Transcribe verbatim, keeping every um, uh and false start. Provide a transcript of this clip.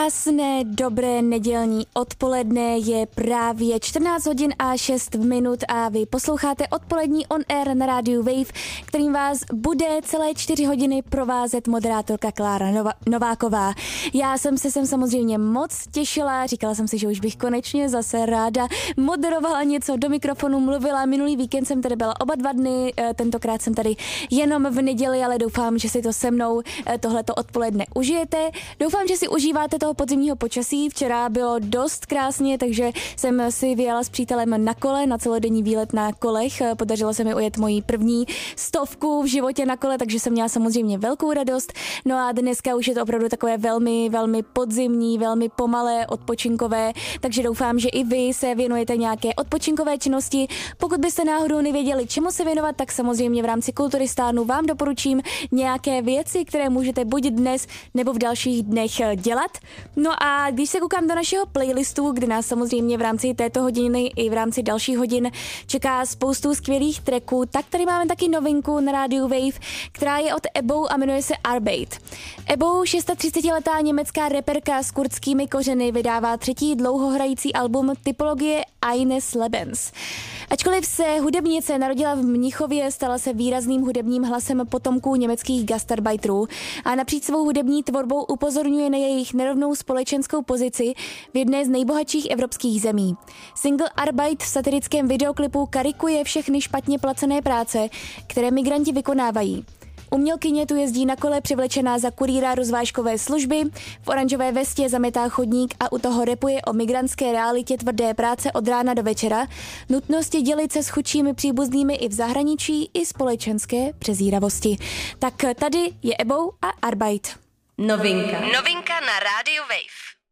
Krásné, dobré nedělní odpoledne, je právě čtrnáct hodin a šest minut a vy posloucháte odpolední On Air na rádiu Wave, kterým vás bude celé čtyři hodiny provázet moderátorka Klára Nova- Nováková. Já jsem se sem samozřejmě moc těšila, říkala jsem si, že už bych konečně zase ráda moderovala něco do mikrofonu, mluvila. Minulý víkend jsem tady byla oba dva dny, tentokrát jsem tady jenom v neděli, ale doufám, že si to se mnou tohleto odpoledne užijete. Doufám, že si užíváte toho podzimního počasí. Včera bylo dost krásně, takže jsem si vyjela s přítelem na kole, na celodenní výlet na kolech. Podařilo se mi ujet moji první stovku v životě na kole, takže jsem měla samozřejmě velkou radost. No a dneska už je to opravdu takové velmi, velmi podzimní, velmi pomalé, odpočinkové, takže doufám, že i vy se věnujete nějaké odpočinkové činnosti. Pokud byste náhodou nevěděli, čemu se věnovat, tak samozřejmě v rámci Kulturistánu vám doporučím nějaké věci, které můžete buď dnes nebo v dalších dnech dělat. No a když se koukám do našeho playlistu, kde nás samozřejmě v rámci této hodiny i v rámci dalších hodin čeká spoustu skvělých tracků, tak tady máme taky novinku na rádiu Wave, která je od Ebou a jmenuje se Arbeit. Ebou, třicetišestiletá německá reperka s kurdskými kořeny, vydává třetí dlouhohrající album Typologie eines Lebens. Ačkoliv se hudebnice narodila v Mnichově, stala se výrazným hudebním hlasem potomků německých gastarbeiterů a napříč svou hudební tvorbou upozorňuje na jejich nerovnou společenskou pozici v jedné z nejbohatších evropských zemí. Single Arbeit v satirickém videoklipu karikuje všechny špatně placené práce, které migranti vykonávají. Umělkyně tu jezdí na kole přivlečená za kurýra rozvážkové služby, v oranžové vestě zametá chodník a u toho rapuje o migrantské realitě tvrdé práce od rána do večera, nutnosti dělit se s chudšími příbuznými i v zahraničí, i společenské přezíravosti. Tak tady je Ebou a Arbeit. Novinka. Novinka na rádiu Wave.